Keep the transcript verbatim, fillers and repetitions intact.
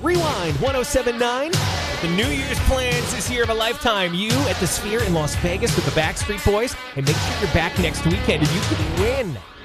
Rewind one oh seven point nine. The New Year's plans this year of a lifetime. You at the Sphere in Las Vegas with the Backstreet Boys. And make sure you're back next weekend and you can win